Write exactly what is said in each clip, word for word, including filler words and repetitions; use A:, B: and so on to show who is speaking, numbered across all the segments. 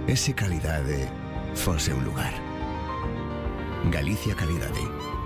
A: E se calidade fose un lugar? Galicia Calidade.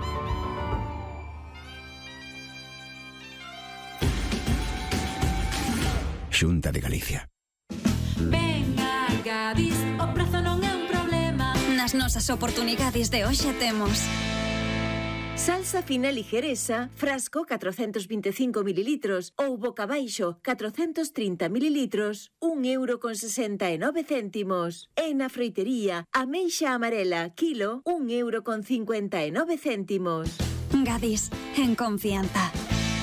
A: Xunta de Galicia.
B: Venga, Gadis, o prazo non é un problema.
C: Nas nosas oportunidades de hoxe temos
D: salsa fina ligeresa, frasco catrocentos vinte e cinco mililitros ou boca baixo catrocentos trinta mililitros, un euro con sesenta e nove céntimos. E na froitería, ameixa amarela, kilo, un euro con cincuenta e nove céntimos.
C: Gadis, en confianza.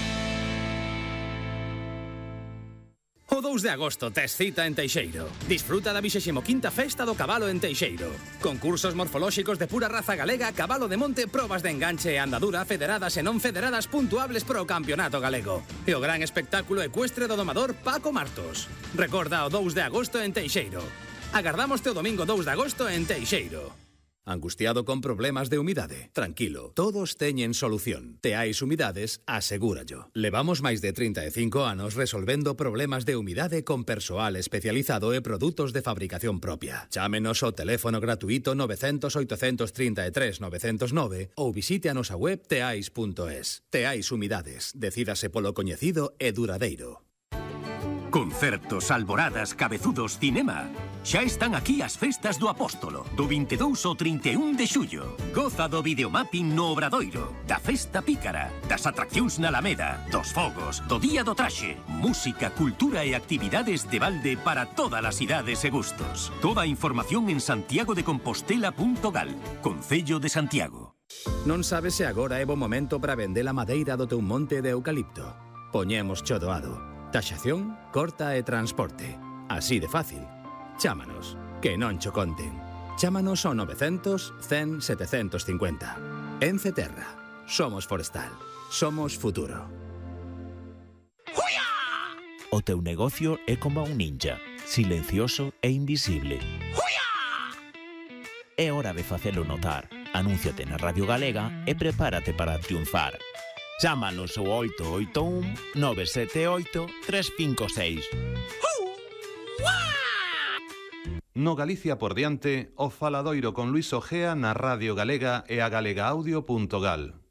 E: O dous de agosto tes cita en Teixeiro. Disfruta da vixésimo quinta Festa do Cabalo en Teixeiro. Concursos morfolóxicos de pura raza galega, cabalo de monte, probas de enganche e andadura federadas e non federadas puntuables pro campeonato galego. E o gran espectáculo ecuestre do domador Paco Martos. Recorda o dous de agosto en Teixeiro. Agardámoste o domingo dous de agosto en Teixeiro. Angustiado con problemas de humidade? Tranquilo, todos teñen solución. Teais Humidades asegúrallo. Levamos máis de trinta e cinco anos resolvendo problemas de humidade con persoal especializado e produtos de fabricación propia. Chámenos ao teléfono gratuito nove cero cero, oito tres tres, nove cero nove ou visite a nosa web teais punto es. Teais Humidades. Decídase polo coñecido e duradeiro.
F: Concertos, alboradas, cabezudos, cinema. Xa están aquí as festas do Apóstolo, do vinte e dous ao trinta e un de xullo. Goza do videomapping no Obradoiro, da festa pícara, das atraccións na Alameda, dos fogos, do Día do Traxe. Música, cultura e actividades de balde para todas as idades e gustos. Toda a información en santiago de compostela punto gal, Concello de Santiago.
E: Non sabes se agora é bo momento para vender a madeira do teu monte de eucalipto? Poñemos cho doado. Taxación, corta e transporte. Así de fácil. Chámanos, que non cho conten. Chámanos ao novecientos, cen, setecientos cincuenta. Ence Terra. Somos forestal. Somos futuro.
G: O teu negocio é como un ninja, silencioso e invisible. É hora de facelo notar. Anúnciate na Radio Galega e prepárate para triunfar. Chámanos ao oito oito un, nove sete oito, tres cinco seis.
H: No Galicia por diante, o faladoiro con Luís Ojea na Radio Galega e a galega audio punto gal.